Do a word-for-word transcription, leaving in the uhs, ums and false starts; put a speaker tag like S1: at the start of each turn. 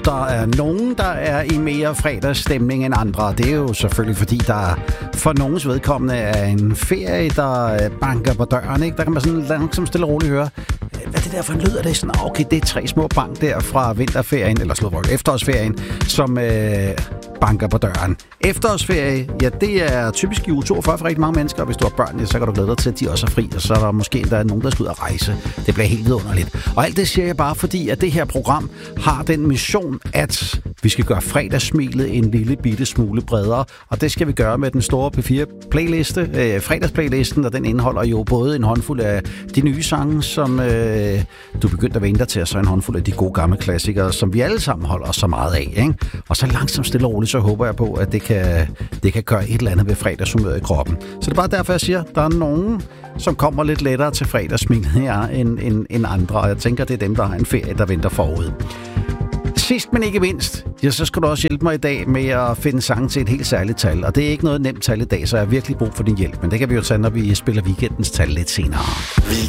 S1: Der er nogen, der er i mere fredagsstemning end andre. Det er jo selvfølgelig, fordi der for nogens vedkommende er en ferie, der banker på døren. Ikke? Der kan man sådan langsomt stille og roligt høre, hvad er det der for en lyd? Er det sådan, okay, det er tre små bank der fra vinterferien, eller slået efterårsferien, som øh, banker på døren. Efterårsferie, ja, det er typisk i uge toogfyrre for rigtig mange mennesker, og hvis du har børn, ja, så kan du glæde dig til, at de også er fri, og så er der måske endda nogen, der skal ud og rejse. Det bliver helt vidunderligt. Og alt det siger jeg bare, fordi at det her program har den mission, at vi skal gøre fredagssmilet en lille bitte smule bredere, og det skal vi gøre med den store P fire playliste, øh, fredagsplaylisten, og den indeholder jo både en håndfuld af de nye sange, som øh, du begyndte at vente til, og så en håndfuld af de gode gamle klassikere, som vi alle sammen holder så meget af, ikke? Og så langsomt stille og roligt, så håber jeg på, at det kan, det kan gøre et eller andet ved fredagshumøret i kroppen. Så det er bare derfor, jeg siger, at der er nogen, som kommer lidt lettere til fredagssmilet her end, end, end andre, og jeg tænker, det er dem, der har en ferie, der venter forud. Sidst, men ikke mindst, ja, så skal du også hjælpe mig i dag med at finde sange til et helt særligt tal. Og det er ikke noget nemt tal i dag, så jeg har virkelig brug for din hjælp. Men det kan vi jo tage, når vi spiller weekendens tal lidt senere.